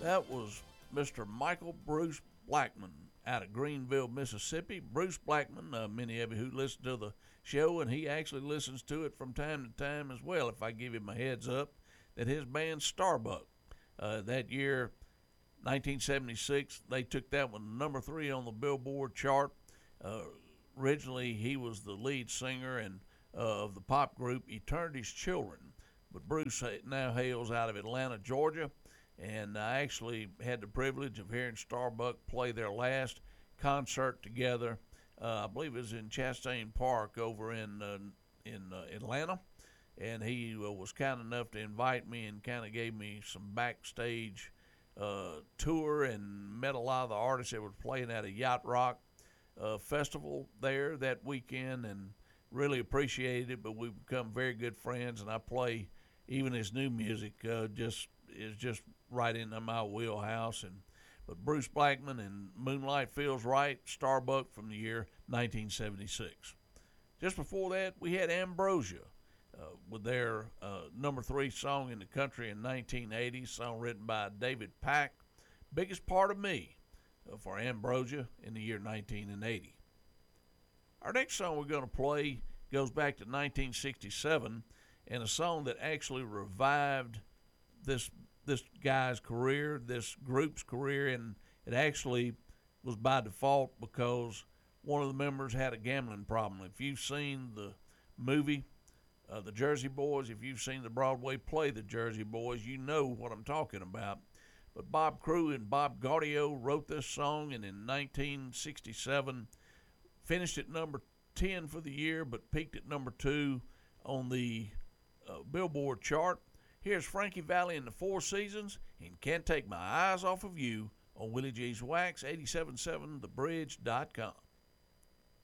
That was Mr. Michael Bruce Blackman out of Greenville, Mississippi. Bruce Blackman, many of you who listen to the show, and he actually listens to it from time to time as well, if I give him a heads up, that his band Starbuck, that year, 1976, they took that one number 3 on the Billboard chart. Originally, he was the lead singer and of the pop group Eternity's Children, but Bruce now hails out of Atlanta, Georgia, and I actually had the privilege of hearing Starbuck play their last concert together. I believe it was in Chastain Park over in Atlanta, and he was kind enough to invite me and kind of gave me some backstage tour and met a lot of the artists that were playing at a Yacht Rock festival there that weekend, and really appreciated it. But we've become very good friends, and I play even his new music is just right into my wheelhouse. But Bruce Blackman and Moonlight Feels Right, Starbuck from the year 1976. Just before that, we had Ambrosia with their number 3 song in the country in 1980, song written by David Pack, Biggest Part of Me, for Ambrosia in the year 1980. Our next song we're going to play goes back to 1967, and a song that actually revived this guy's career, this group's career, and it actually was by default because one of the members had a gambling problem. If you've seen the movie The Jersey Boys, if you've seen the Broadway play The Jersey Boys, you know what I'm talking about. But Bob Crewe and Bob Gaudio wrote this song, and in 1967 finished at number 10 for the year, but peaked at number 2 on the Billboard chart. Here's Frankie Valli and the Four Seasons, and Can't Take My Eyes Off of You on Willie G's Wax, 87.7thebridge.com.